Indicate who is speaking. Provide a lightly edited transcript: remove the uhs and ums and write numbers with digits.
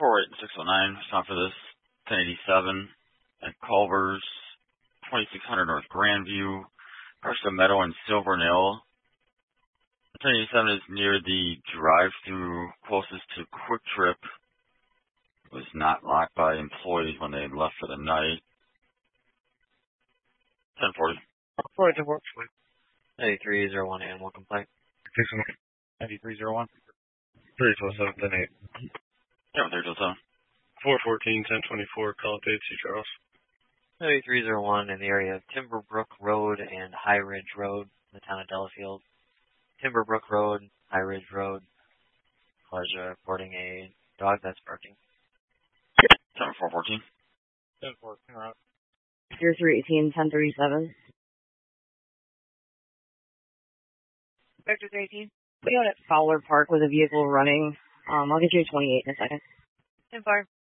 Speaker 1: 48609, stop for this. 1087 at Culver's, 2600 North Grandview, Garcia Meadow and Silvernail. 1087 is near the drive-through closest to Quick Trip. It was not locked by employees when they had left for the night. 1040.
Speaker 2: 9301 animal complaint.
Speaker 3: 9301.
Speaker 4: 3207
Speaker 1: Yeah, 327.
Speaker 4: 414 1024. Call up AC Charles.
Speaker 2: 9301 in the area of Timberbrook Road and High Ridge Road in the town of Delafield. Timberbrook Road, High Ridge Road. Callers are reporting a dog that's barking.
Speaker 1: 7414.
Speaker 3: 1014, right.
Speaker 5: 0318 1037.
Speaker 6: Vector 18.
Speaker 5: We out at Fowler Park with a vehicle running. I'll get you a 28 in a second.
Speaker 6: 10-4.